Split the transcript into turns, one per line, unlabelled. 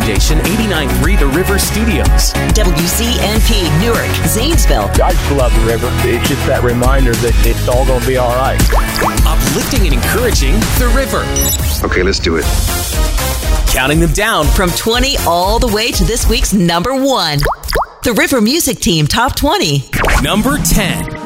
Foundation, 89.3 The River Studios.
WCNP, Newark, Zanesville.
I just love the river. It's just that reminder that it's all going to be all right.
Uplifting and encouraging The River.
Okay, let's do it.
Counting them down
From 20 all the way to this week's number 1. The River Music Team Top 20.
Number 10.